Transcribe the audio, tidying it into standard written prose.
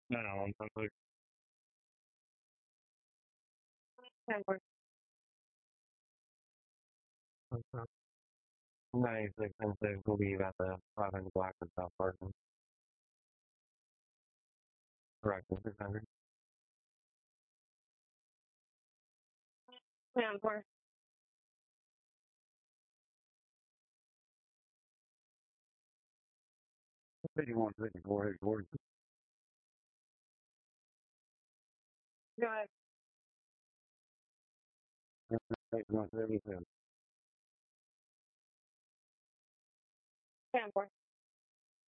No, no, I'm like, 10-4. nice, like, since they believe at the 500 block of South Parkland. Correct, 600. 10-4. 51, 54, 54. Go ahead. 51, 32. 10-4.